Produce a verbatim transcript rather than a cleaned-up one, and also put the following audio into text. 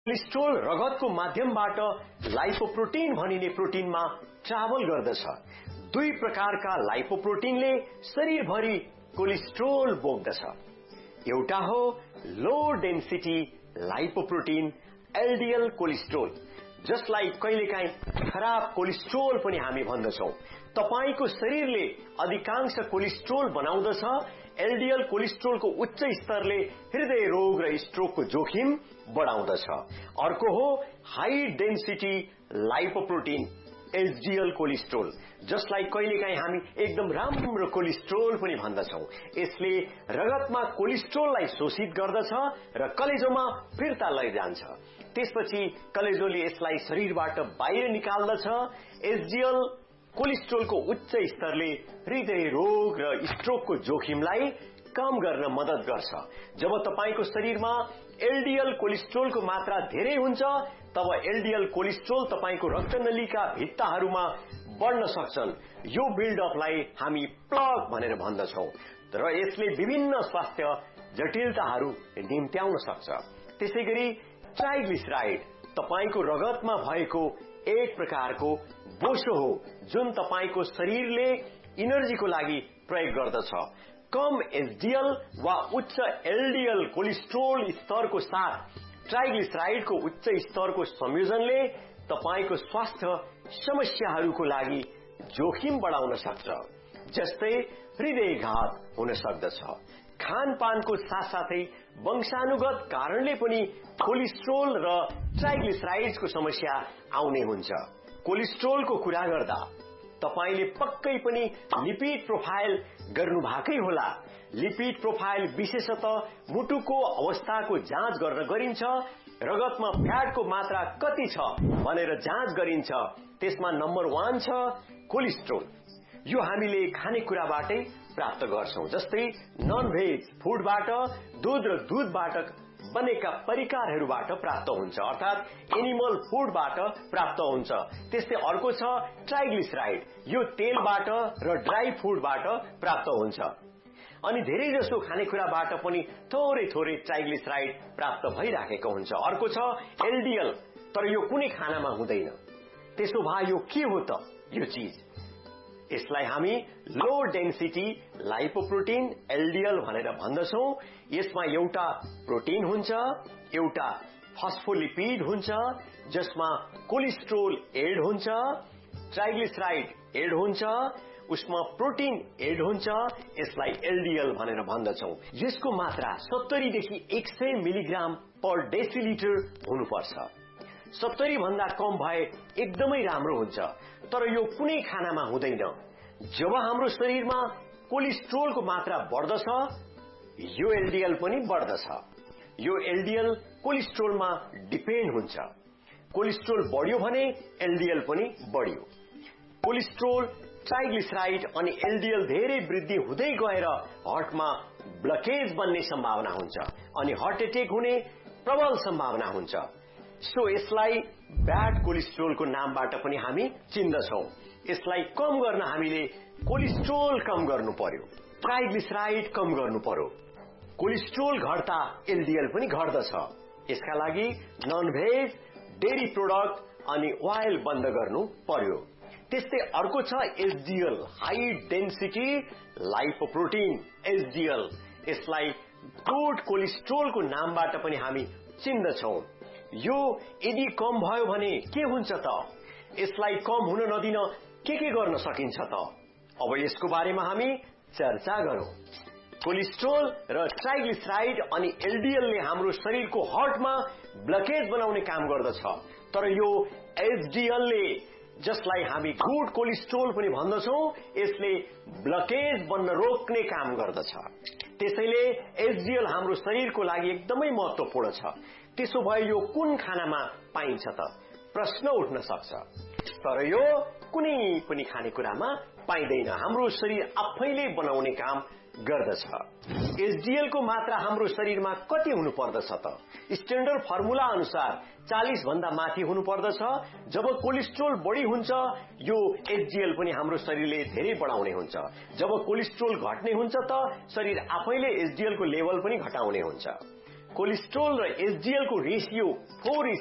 Cholesterol रगतको माध्यमबाट lipoprotein भनिने प्रोटिनमा ट्राभल गर्दछ। दुई प्रकारका लाइपोप्रोटीनले शरीरभरि कोलेस्ट्रोल बोक्दछ। एउटा हो लो डेन्सिटी लाइपोप्रोटीन एलडीएल कोलेस्ट्रोल, जसलाई कहिलेकाहीँ खराब कोलेस्ट्रोल पनि हामी भन्दछौं। तपाईको शरीरले अधिकांश कोलेस्ट्रोल बनाउँदछ। एलडीएल कोलेस्ट्रोलको उच्च स्तरले हृदय रोग र स्ट्रोकको जोखिम बढाउँदछ। अर्को हो high density lipoprotein HDL cholesterol, जसलाई कहिलेकाहीँ हामी एकदम राम्रो कोलेस्ट्रोल पनि भन्दछौं। यसले रगतमा कोलेस्ट्रोललाई शोषित गर्दछ र कलेजोमा फिर्ता लैजान्छ। त्यसपछि कलेजोले यसलाई शरीरबाट बाहिर निकाल्दछ। एचडीएल कोलेस्ट्रोलको उच्च स्तरले हृदय रोग र स्ट्रोकको जोखिमलाई कम गर्न मद्दत गर्छ। जब तपाईको शरीरमा एलडीएल कोलेस्ट्रोलको मात्रा धेरै हुन्छ, तब एलडीएल कोलेस्ट्रोल तपाईको रक्तनलीका भित्ताहरूमा बढ्न सक्छन्। यो बिल्डअपलाई हामी प्लग भनेर भन्दछौं र यसले विभिन्न स्वास्थ्य जटिलताहरू निम्त्याउन सक्छ। त्यसैगरी ट्राइग्लिसराइड तपाईको रगतमा भएको एक प्रकारको बोसो हो जुन तपाईको शरीरले एनर्जीको लागि प्रयोग गर्दछ। कम एचडीएल वा उच्च एलडीएल कोलेस्ट्रोल स्तरको साथ ट्राइग्लिसराइडको उच्च स्तरको संयोजनले तपाईको स्वास्थ्य समस्याहरूको लागि जोखिम बढाउन सक्छ, जस्तै हृदयघात हुन सक्दछ। खानपानको साथसाथै वंशानुगत कारणले पनि कोलेस्ट्रोल र ट्राइग्लिसराइड्सको समस्या आउने हुन्छ। कोलेस्ट्रोलको कुरा गर्दा तपाईले पक्कै पनि लिपिड प्रोफाइल गर्नुभएकै होला। लिपिड प्रोफाइल विशेषतः मुटुको अवस्थाको जाँच गर्न गरिन्छ। रगतमा फ्याटको मात्रा कति छ भनेर जाँच गरिन्छ। त्यसमा नम्बर वान छ कोलेस्ट्रोल। यो हामीले खानेकुराबाटै प्राप्त गर्छौं, जस्तै नन भेज फूडबाट, दूध र दूधबाट बनेका परिकारहरूबाट प्राप्त हुन्छ, अर्थात एनिमल फूडबाट प्राप्त हुन्छ। त्यस्तै अर्को छ ट्राइग्लिसराइड। यो तेलबाट र ड्राई फूडबाट प्राप्त हुन्छ। अनि धेरै जसो खानेकुराबाट पनि थोरै थोरै ट्राइग्लिसराइड प्राप्त भइराखेको हुन्छ। अर्को छ एलडीएल, तर यो कुनै खानामा हुँदैन। त्यसो भए यो के हो त यो चीज? यसलाई हामी लो डेन्सिटी लाइपोप्रोटीन एलडीएल भनेर भन्दछौं। यसमा एउटा प्रोटीन हुन्छ, एउटा फस्फोलिपिड हुन्छ जसमा कोलेस्ट्रोल एड हुन्छ, ट्राइग्लिसराइड एड हुन्छ, उसमा प्रोटीन एड हुन्छ। यसलाई एलडीएल भनेर भन्दछौं। यसको मात्रा सत्तरी देखि एक सय मिलिग्राम पर डेसिलिटर हुनुपर्छ। सत्तरी भन्दा कम भए एकदमै राम्रो हुन्छ, तर यो कुनै खानामा हुँदैन। जब हाम्रो शरीरमा कोलेस्ट्रोलको मात्रा बढ्दछ, यो एलडीएल पनि बढ्दछ। यो एलडीएल कोलेस्ट्रोलमा डिपेन्ड हुन्छ। कोलेस्ट्रोल बढ्यो भने एलडीएल पनि बढ्यो। कोलेस्ट्रोल, ट्राइग्लिसराइड अनि एलडीएल धेरै वृद्धि हुँदै गएर हार्टमा ब्लकेज बन्ने सम्भावना हुन्छ अनि हार्ट एटेक हुने प्रबल सम्भावना हुन्छ। सो यसलाई ब्याड कोलेस्ट्रोलको नामबाट पनि हामी चिन्दछौं। यसलाई कम गर्न हामीले कोलेस्ट्रोल कम गर्नु पर्यो, ट्राइग्लिसराइड कम गर्नु पर्यो। कोलेस्ट्रोल घट्दा एलडीएल पनि घट्दछ। यसका लागि नन भेज, डेरी प्रोडक्ट अनि ओइल बन्द गर्नु पर्यो। त्यस्तै अर्को छ HDL, high density lipoprotein HDL. यसलाई गुड कोलेस्ट्रोलको नामबाट पनि हामी चिन्दछौं। यो यदि कम भयो भने के हुन्छ त? यसलाई कम हुन नदिन के के गर्न सकिन्छ त? अब यसको बारेमा हामी चर्चा गरौं। कोलेस्ट्रोल र ट्राइग्लिसराइड अनि एलडीएलले हाम्रो शरीरको हार्टमा ब्लकेज बनाउने काम गर्दछ, तर यो एचडीएलले, जसलाई हामी गुड कोलेस्ट्रोल पनि भन्दछौं, यसले ब्लकेज बन्न रोक्ने काम गर्दछ। त्यसैले एचडीएल हाम्रो शरीरको लागि एकदमै महत्त्वपूर्ण छ। त्यसो भए यो कुन खानामा पाइन्छ त? प्रश्न उठ्न सक्छ। तर यो कुनै पनि खानेकुरामा पाइँदैन। हाम्रो शरीर आफैले बनाउने काम गर्दछ। एचडीएल को मात्रा हाम्रो शरीरमा कति हुनु पर्दछ त? स्ट्यान्डर्ड फर्मुला अनुसार चालीस भन्दा माथि हुनु पर्दछ। जब कोलेस्ट्रोल बढी हुन्छ, यो एचडीएल पनि हाम्रो शरीरले धेरै बढाउने हुन्छ। जब कोलेस्ट्रोल घट्ने हुन्छ त शरीर आफैले एचडीएल को लेभल पनि घटाउने हुन्छ। कोलेस्ट्रोल र एचडीएल को रेशियो फोर